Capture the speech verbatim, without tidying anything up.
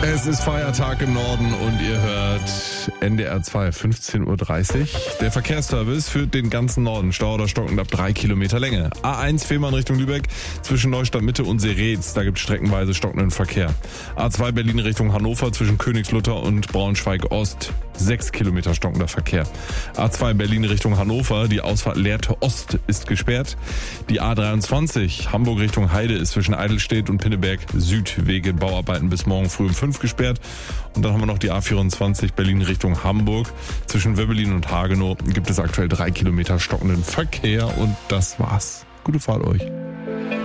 Es ist Feiertag im Norden und ihr hört N D R zwei, fünfzehn Uhr dreißig. Der Verkehrsservice führt den ganzen Norden Stau oder stockend ab drei Kilometer Länge. A eins Fehmarn Richtung Lübeck zwischen Neustadt Mitte und Seretz, da gibt es streckenweise stockenden Verkehr. A zwei Berlin Richtung Hannover zwischen Königslutter und Braunschweig Ost, sechs Kilometer stockender Verkehr. A zwei Berlin Richtung Hannover, die Ausfahrt Lehrte Ost ist gesperrt. Die A dreiundzwanzig Hamburg Richtung Heide ist zwischen Eidelstedt und Pinneberg Süd wegen Bauarbeiten bis morgen früh um fünf gesperrt. Und dann haben wir noch die A vierundzwanzig Berlin Richtung Hamburg. Zwischen Wöbbelin und Hagenow gibt es aktuell drei Kilometer stockenden Verkehr und das war's. Gute Fahrt euch.